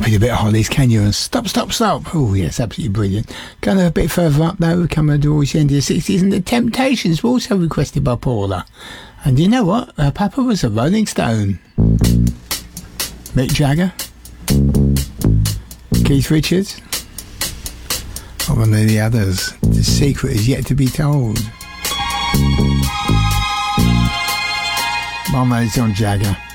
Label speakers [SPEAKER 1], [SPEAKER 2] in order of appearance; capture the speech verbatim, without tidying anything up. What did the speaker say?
[SPEAKER 1] with a bit of Hollies, can you? And stop, stop, stop. Oh, yes, absolutely brilliant. Going a bit further up, though, we come towards the end of the sixties, and the Temptations were also requested by Paula. And you know what? Her papa was a Rolling Stone. Mick Jagger, Keith Richards, or one of the others. The secret is yet to be told. Mama is on Jagger.